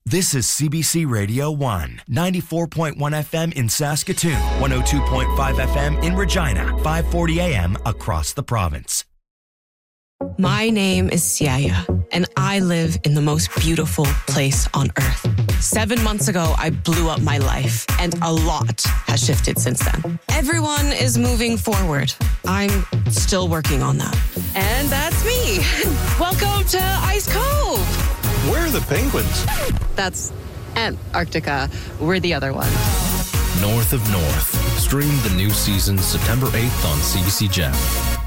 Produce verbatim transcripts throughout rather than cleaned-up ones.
This is C B C Radio one, ninety-four point one F M in Saskatoon, one oh two point five F M in Regina, five forty A M across the province. My name is Siaya, and I live in the most beautiful place on earth. Seven months ago, I blew up my life, and a lot has shifted since then. Everyone is moving forward. I'm still working on that. And that's me. Welcome to Ice Cove. Where are the penguins? That's Antarctica. We're the other one. North of North. Stream the new season September eighth on C B C Gem.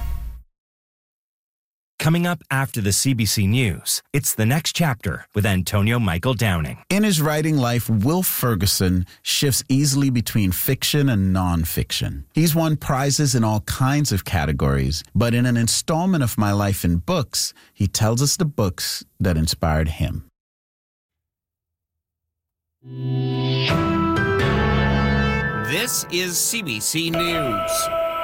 Coming up after the C B C News, it's The Next Chapter with Antonio Michael Downing. In his writing life, Will Ferguson shifts easily between fiction and nonfiction. He's won prizes in all kinds of categories, but in an installment of My Life in Books, he tells us the books that inspired him. This is C B C News.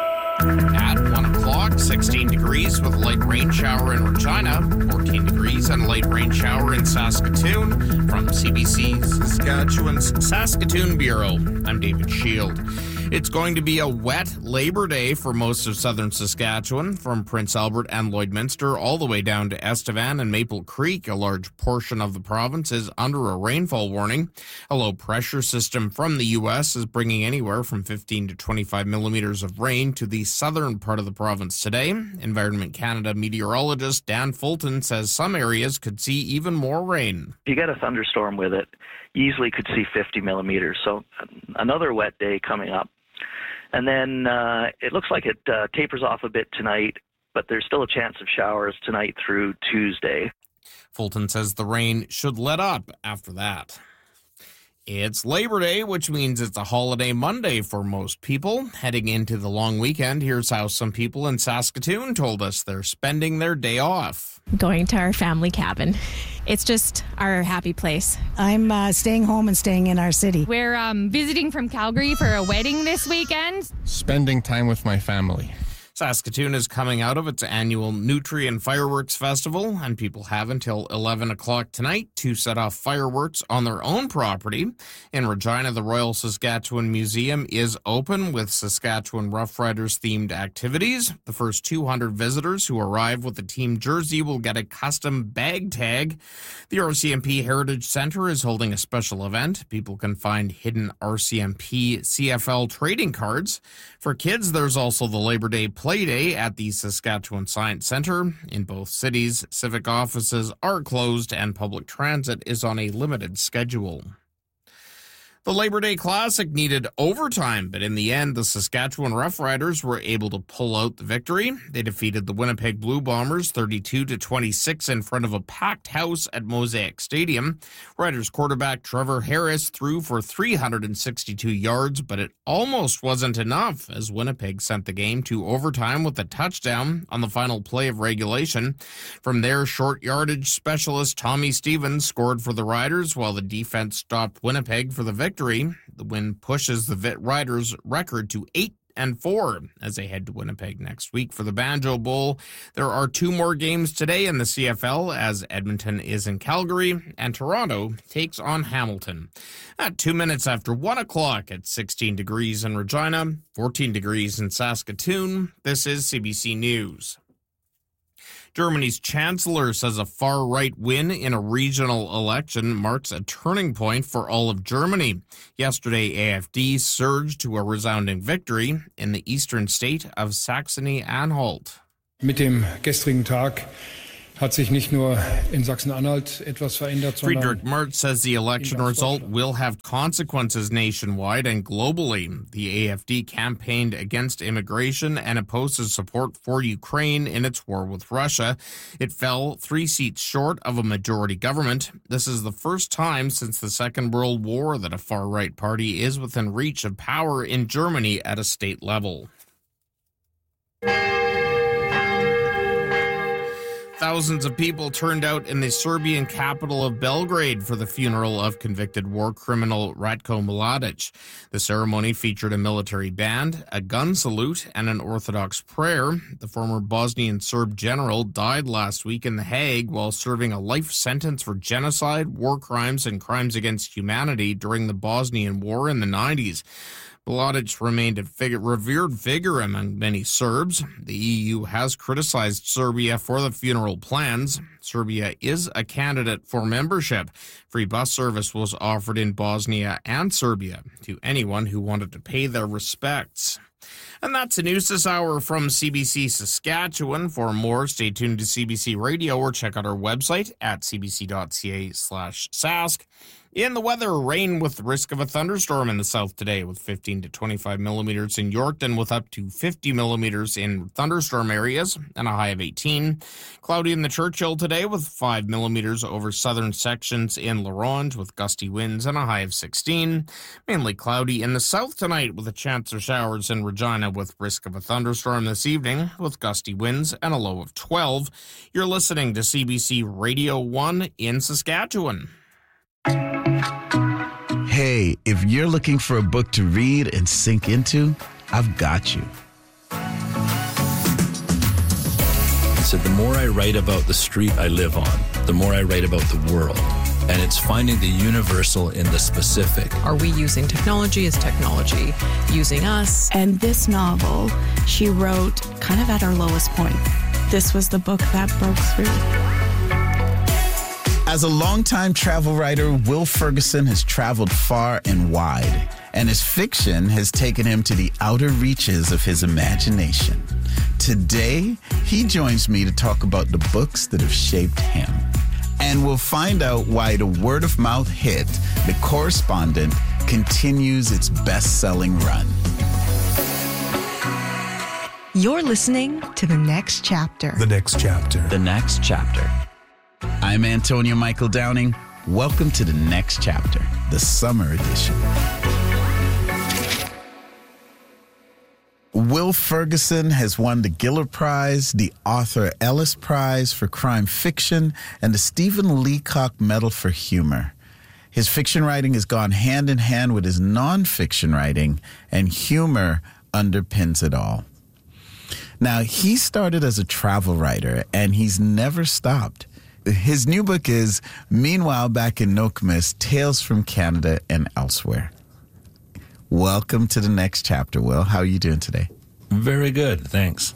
At one o'clock, sixteen degrees with a light rain shower in Regina, fourteen degrees and a light rain shower in Saskatoon. From C B C Saskatchewan's Saskatoon Bureau, I'm David Shield. It's going to be a wet Labor Day for most of southern Saskatchewan, from Prince Albert and Lloydminster all the way down to Estevan and Maple Creek. A large portion of the province is under a rainfall warning. A low pressure system from the U S is bringing anywhere from fifteen to twenty-five millimeters of rain to the southern part of the province today. Environment Canada meteorologist Dan Fulton says some areas could see even more rain. If you get a thunderstorm with it, you easily could see fifty millimeters. So another wet day coming up. And then uh, it looks like it uh, tapers off a bit tonight, but there's still a chance of showers tonight through Tuesday. Fulton says the rain should let up after that. It's Labor Day, which means it's a holiday Monday for most people. Heading into the long weekend, here's how some people in Saskatoon told us they're spending their day off. Going to our family cabin. It's just our happy place. I'm uh, staying home and staying in our city. We're um, visiting from Calgary for a wedding this weekend. Spending time with my family. Saskatoon is coming out of its annual Nutri and Fireworks Festival, and people have until eleven o'clock tonight to set off fireworks on their own property. In Regina, the Royal Saskatchewan Museum is open with Saskatchewan Rough Riders-themed activities. The first two hundred visitors who arrive with a team jersey will get a custom bag tag. The R C M P Heritage Centre is holding a special event. People can find hidden R C M P C F L trading cards. For kids, there's also the Labor Day Play Day at the Saskatchewan Science Centre. In both cities, civic offices are closed and public transit is on a limited schedule. The Labor Day Classic needed overtime, but in the end, the Saskatchewan Roughriders were able to pull out the victory. They defeated the Winnipeg Blue Bombers thirty-two to twenty-six in front of a packed house at Mosaic Stadium. Riders quarterback Trevor Harris threw for three hundred sixty-two yards, but it almost wasn't enough as Winnipeg sent the game to overtime with a touchdown on the final play of regulation. From there, short yardage specialist Tommy Stevens scored for the Riders while the defense stopped Winnipeg for the victory. The win pushes the Vit Riders' record to eight and four as they head to Winnipeg next week for the Banjo Bowl. There are two more games today in the C F L as Edmonton is in Calgary and Toronto takes on Hamilton. At two minutes after one o'clock at sixteen degrees in Regina, fourteen degrees in Saskatoon, this is C B C News. Germany's chancellor says a far-right win in a regional election marks a turning point for all of Germany. Yesterday, AfD surged to a resounding victory in the eastern state of Saxony-Anhalt. Mit dem gestrigen Tag hat sich nicht nur in Sachsen-Anhalt etwas verändert, sondern Friedrich Merz says the election result will have consequences nationwide and globally. The AfD campaigned against immigration and opposes support for Ukraine in its war with Russia. It fell three seats short of a majority government. This is the first time since the Second World War that a far-right party is within reach of power in Germany at a state Thousands of people turned out in the Serbian capital of Belgrade for the funeral of convicted war criminal Ratko Mladic. The ceremony featured a military band, a gun salute, and an Orthodox prayer. The former Bosnian Serb general died last week in The Hague while serving a life sentence for genocide, war crimes, and crimes against humanity during the Bosnian War in the nineties. Mladic remained a figure, revered figure among many Serbs. The E U has criticized Serbia for the funeral plans. Serbia is a candidate for membership. Free bus service was offered in Bosnia and Serbia to anyone who wanted to pay their respects. And that's the news this hour from C B C Saskatchewan. For more, stay tuned to C B C Radio or check out our website at cbc.ca slash sask. In the weather, rain with risk of a thunderstorm in the south today with fifteen to twenty-five millimeters in Yorkton with up to fifty millimeters in thunderstorm areas and a high of eighteen. Cloudy in the Churchill today with five millimeters over southern sections in La Ronge with gusty winds and a high of sixteen. Mainly cloudy in the south tonight with a chance of showers in Regina with risk of a thunderstorm this evening with gusty winds and a low of twelve. You're listening to C B C Radio one in Saskatchewan. Hey, if you're looking for a book to read and sink into, I've got you. So the more I write about the street I live on, the more I write about the world. And it's finding the universal in the specific. Are we using technology? Is technology using us? And this novel, she wrote kind of at her lowest point. This was the book that broke through. As a longtime travel writer, Will Ferguson has traveled far and wide, and his fiction has taken him to the outer reaches of his imagination. Today, he joins me to talk about the books that have shaped him. And we'll find out why the word-of-mouth hit, The Correspondent, continues its best-selling run. You're listening to The Next Chapter. The Next Chapter. The Next Chapter. I'm Antonio Michael Downing. Welcome to The Next Chapter, the summer edition. Will Ferguson has won the Giller Prize, the Arthur Ellis Prize for Crime Fiction, and the Stephen Leacock Medal for Humor. His fiction writing has gone hand in hand with his nonfiction writing, and humor underpins it all. Now, he started as a travel writer, and he's never stopped. His new book is Meanwhile Back in Nokomis, Tales from Canada and Elsewhere. Welcome to The Next Chapter, Will. How are you doing today? Very good, thanks.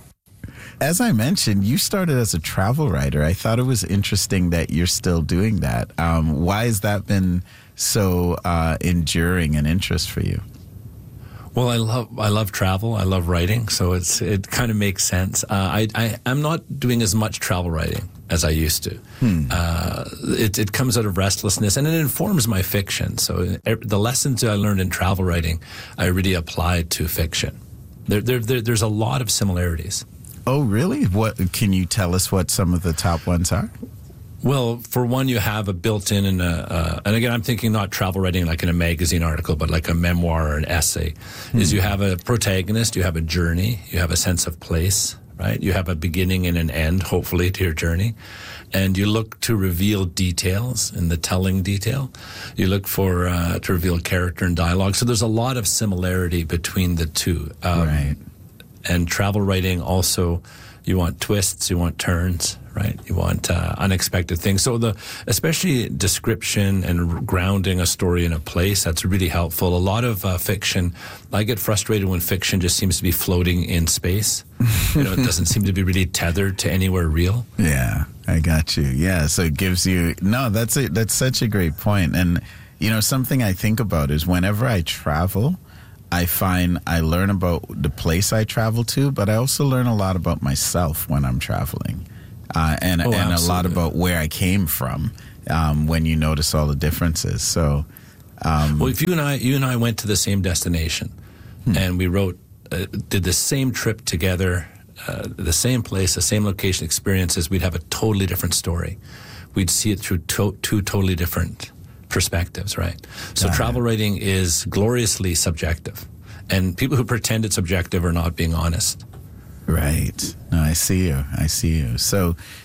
As I mentioned, you started as a travel writer. I thought it was interesting that you're still doing that. Um, why has that been so uh, enduring an interest for you? Well, I love I love travel. I love writing, so it's it kind of makes sense. Uh, I, I I'm not doing as much travel writing as I used to. Hmm. Uh, it it comes out of restlessness, and it informs my fiction. So the lessons I learned in travel writing, I really applied to fiction. There, there, there there's a lot of similarities. Oh, really? What can you tell us? What some of the top ones are? Well, for one, you have a built-in, and, uh, and again, I'm thinking not travel writing like in a magazine article, but like a memoir or an essay, mm-hmm. is you have a protagonist, you have a journey, you have a sense of place, right? You have a beginning and an end, hopefully, to your journey. And you look to reveal details in the telling detail. You look for, uh, to reveal character and dialogue. So there's a lot of similarity between the two. Um, right. And travel writing also, you want twists, you want turns, right? You want uh, unexpected things. So the, especially description and grounding a story in a place, that's really helpful. A lot of uh, fiction, I get frustrated when fiction just seems to be floating in space. You know, it doesn't seem to be really tethered to anywhere real. Yeah, I got you. Yeah, so it gives you, no, that's a, that's such a great point. And, you know, something I think about is whenever I travel, I find I learn about the place I travel to, but I also learn a lot about myself when I'm traveling. Uh, and oh, and absolutely. a lot about where I came from um, when you notice all the differences. So, um, well, if you and I, you and I went to the same destination, hmm. and we wrote, uh, did the same trip together, uh, the same place, the same location, experiences, we'd have a totally different story. We'd see it through to- two totally different perspectives, right? So Got travel it. writing is gloriously subjective, and people who pretend it's objective are not being honest. Right. No, I see you. I see you. So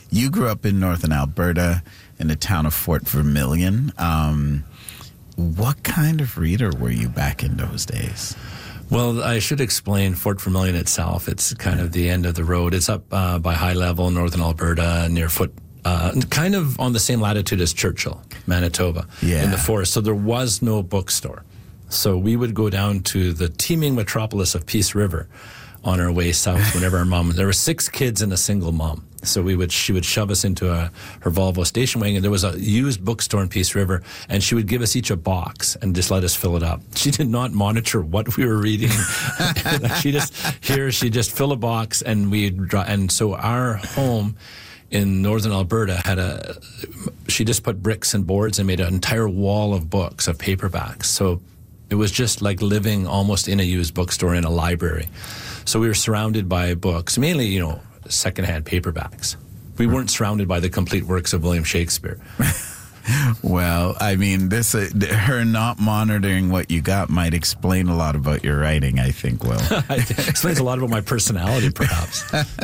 you grew up in northern Alberta in the town of Fort Vermilion. Um, what kind of reader were you back in those days? Well, I should explain Fort Vermilion itself. It's kind of the end of the road. It's up uh, by high level, northern Alberta, near Foot, uh, kind of on the same latitude as Churchill, Manitoba, yeah. in the forest. So there was no bookstore. So we would go down to the teeming metropolis of Peace River on our way south whenever our mom, there were six kids and a single mom. So we would, she would shove us into a, her Volvo station wagon. There was a used bookstore in Peace River, and she would give us each a box and just let us fill it up. She did not monitor what we were reading. She just, here, she just fill a box, and we'd, and so our home in northern Alberta had a, she just put bricks and boards and made an entire wall of books, of paperbacks. So it was just like living almost in a used bookstore in a library. So we were surrounded by books, mainly, you know, secondhand paperbacks. We weren't surrounded by the complete works of William Shakespeare. Well, I mean, this uh, her not monitoring what you got might explain a lot about your writing, I think, Will. It explains a lot about my personality, perhaps.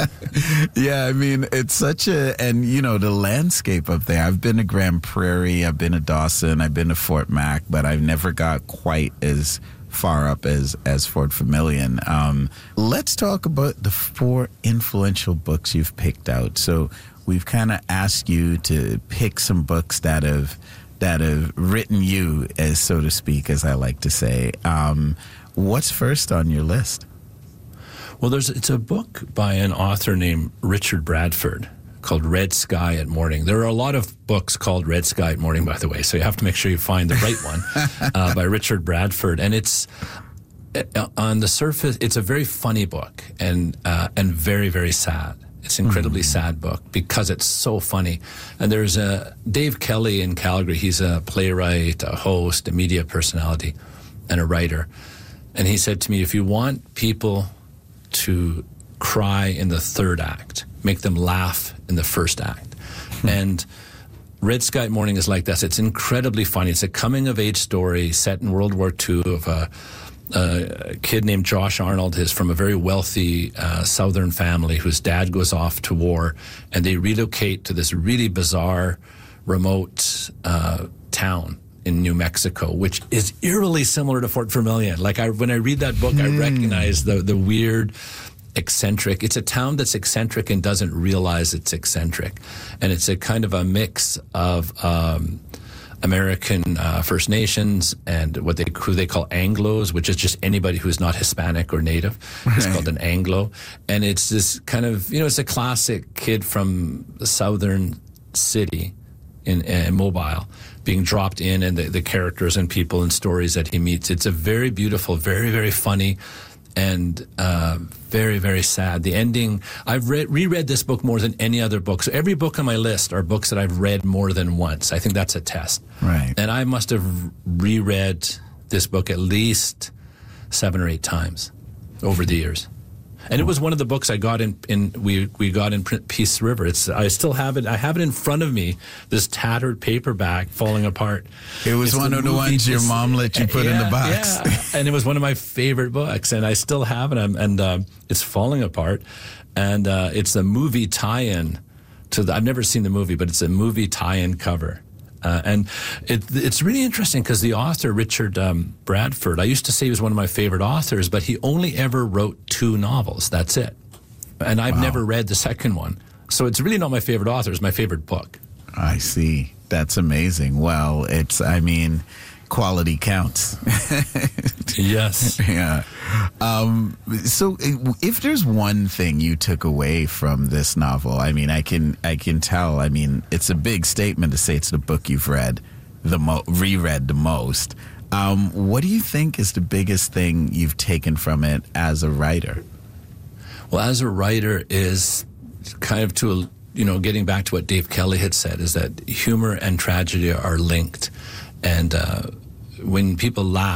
Yeah, I mean, it's such a, and, you know, the landscape up there. I've been to Grand Prairie, I've been to Dawson, I've been to Fort Mac, but I've never got quite as far up as, as Fort Vermilion. Um, let's talk about the four influential books you've picked out. So we've kind of asked you to pick some books that have that have written you, as so to speak, as I like to say. Um, what's first on your list? Well, there's it's a book by an author named Richard Bradford called Red Sky at Morning. There are a lot of books called Red Sky at Morning, by the way, so you have to make sure you find the right one, uh, by Richard Bradford. And it's, uh, on the surface, it's a very funny book and uh, and very, very sad. It's an incredibly mm-hmm. sad book because it's so funny. And there's a Dave Kelly in Calgary. He's a playwright, a host, a media personality, and a writer. And he said to me, if you want people to cry in the third act, make them laugh in the first act. Hmm. And Red Sky at Morning is like this. It's incredibly funny. It's a coming-of-age story set in World War Two of a, a kid named Josh Arnold. Is from a very wealthy uh, southern family whose dad goes off to war, and they relocate to this really bizarre, remote uh, town in New Mexico, which is eerily similar to Fort Vermilion. Like, I, when I read that book, mm. I recognize the the weird, eccentric. It's a town that's eccentric and doesn't realize it's eccentric. And it's a kind of a mix of um, American uh, First Nations and what they who they call Anglos, which is just anybody who's not Hispanic or Native. It's right. called an Anglo. And it's this kind of, you know, it's a classic kid from the southern city in uh, Mobile being dropped in, and the, the characters and people and stories that he meets. It's a very beautiful, very, very funny, and uh, very, very sad. The ending, I've read, reread this book more than any other book. So every book on my list are books that I've read more than once. I think that's a test. Right. And I must have reread this book at least seven or eight times over the years. And it was one of the books I got in, in we we got in Peace River. It's I still have it. I have it in front of me. This tattered paperback falling apart. It was it's one the of the movie, ones your mom let you put yeah, in the box. Yeah. And it was one of my favorite books, and I still have it. And, and uh, it's falling apart. And uh, it's a movie tie-in to the. I've never seen the movie, but it's a movie tie-in cover. Uh, and it, it's really interesting because the author, Richard um, Bradford, I used to say he was one of my favorite authors, but he only ever wrote two novels. That's it. And I've wow. never read the second one. So it's really not my favorite author. It's my favorite book. I see. That's amazing. Well, it's, I mean, quality counts. Yes. Yeah. Um, so if there's one thing you took away from this novel, I mean, I can I can tell. I mean, it's a big statement to say it's the book you've read the mo- reread the most. Um, what do you think is the biggest thing you've taken from it as a writer? Well, as a writer is kind of to, you know, getting back to what Dave Kelly had said, is that humor and tragedy are linked. And uh, when people laugh,